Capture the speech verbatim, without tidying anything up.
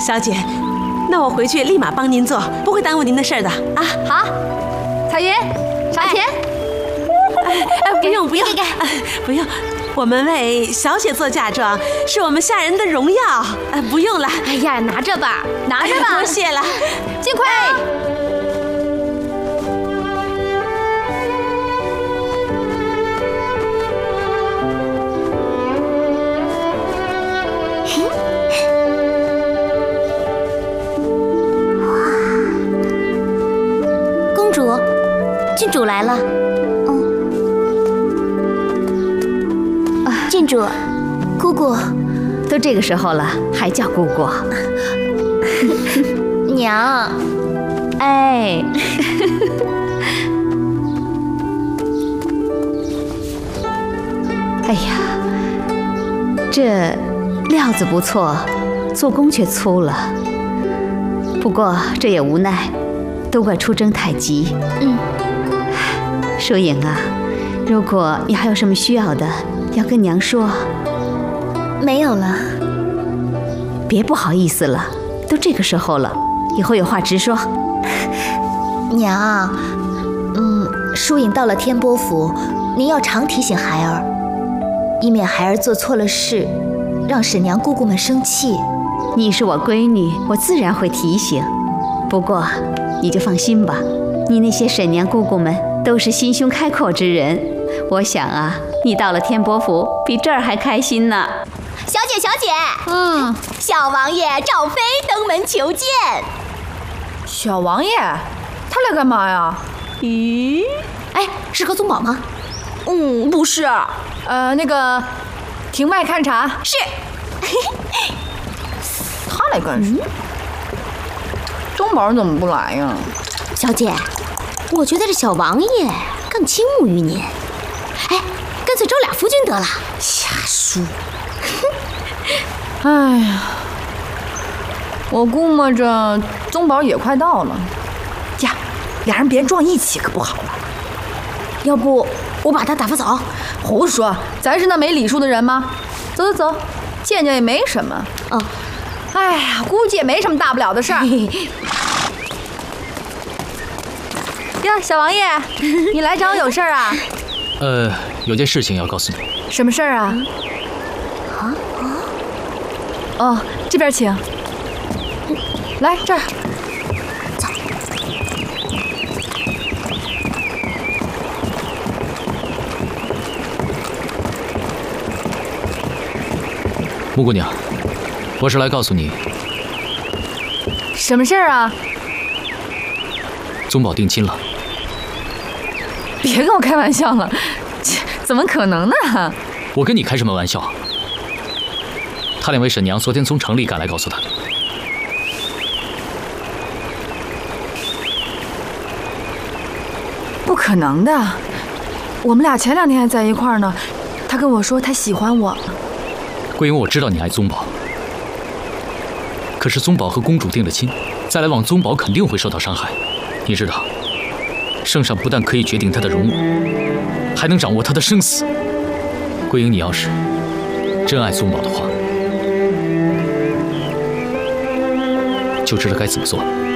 小姐，那我回去立马帮您做，不会耽误您的事的啊。 好，彩云，上前。 哎，哎不用不用，不用。我们为小姐做嫁妆，是我们下人的荣耀。哎，不用了。 哎呀，拿着吧，拿着吧。 多谢了， 尽快啊！ 公主，郡主来了。郡主，姑姑， 都这个时候了，还叫姑姑？ 娘， 哎，哎呀，这料子不错，做工却粗了。不过这也无奈，都怪出征太急。 嗯， 疏影啊，如果你还有什么需要的，要跟娘说。 没有了。 别不好意思了，都这个时候了，以后有话直说。 娘，嗯，疏影到了天波府，您要常提醒孩儿，以免孩儿做错了事，让婶娘姑姑们生气。 你是我闺女，我自然会提醒。不过你就放心吧，你那些婶娘姑姑们都是心胸开阔之人，我想啊，你到了天波府比这儿还开心呢。 小姐，小姐， 嗯， 小王爷赵飞登门求见。 小王爷，他来干嘛呀？ 咦，哎，是何宗保吗？ 嗯，不是。呃，那个，庭外勘察。 是。 他来干什么？宗保怎么不来呀？ 小姐，我觉得这小王爷更倾慕于您。哎，干脆招俩夫君得了。 瞎说。哎呀，我估摸着宗保也快到了呀，俩人别撞一起可不好了。 要不我把他打发走？ 胡说，咱是那没礼数的人吗？走走走，见见也没什么。 哦， 哎呀，估计也没什么大不了的事儿。呀，小王爷，你来找我有事儿啊？ 呃，有件事情要告诉你。 什么事儿啊？啊啊！哦，这边请。来这儿。 走。 木姑娘，我是来告诉你， 什么事儿啊？ 宗保定亲了。 别跟我开玩笑了，怎么可能呢？ 我跟你开什么玩笑？他两位婶娘昨天从城里赶来告诉他的。 不可能的，我们俩前两天还在一块儿呢，他跟我说他喜欢我。 桂英，我知道你爱宗保，可是宗保和公主定了亲，再来往宗保肯定会受到伤害。你知道，圣上不但可以决定他的容辱，还能掌握他的生死。桂英，你要是真爱宗保的话，就知道该怎么做。